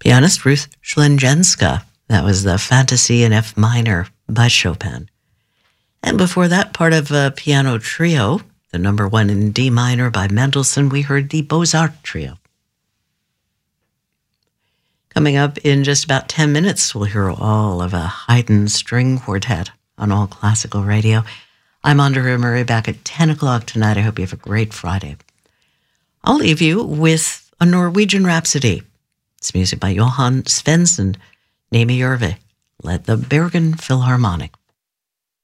Pianist Ruth Schlenjenska. That was the Fantasy in F minor by Chopin. And before that, part of a piano trio, the number one in D minor by Mendelssohn, we heard the Beaux-Arts Trio. Coming up in just about 10 minutes, we'll hear all of a Haydn string quartet on All Classical Radio. I'm Andrea Murray, back at 10 o'clock tonight. I hope you have a great Friday. I'll leave you with a Norwegian Rhapsody. It's music by Johan Svensson, Nemi Järve, led the Bergen Philharmonic.